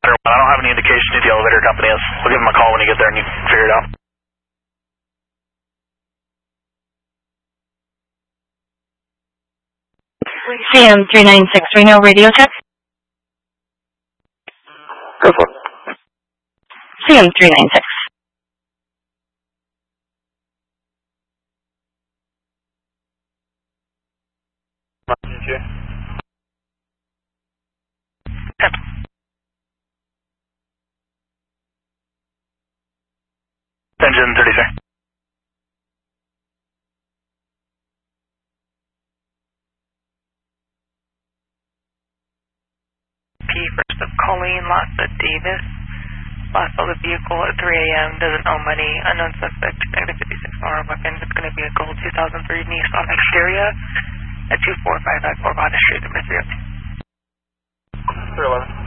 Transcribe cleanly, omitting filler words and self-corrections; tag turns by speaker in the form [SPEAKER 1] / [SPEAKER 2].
[SPEAKER 1] I don't have any indication who the elevator company is. We'll give them a call when you get there and you can figure it out.
[SPEAKER 2] CM396 Reno radio check.
[SPEAKER 3] Go for it.
[SPEAKER 2] CM396.
[SPEAKER 1] Engine 33.
[SPEAKER 4] First of Colleen Lassa Davis. Lost of the vehicle at 3 a.m. Doesn't owe money. Unknown suspect. Negative 56 more weapons. It's going to be a gold 2003 Nissan Xterra at 24554 Bonnet Street, number 302.
[SPEAKER 1] 311.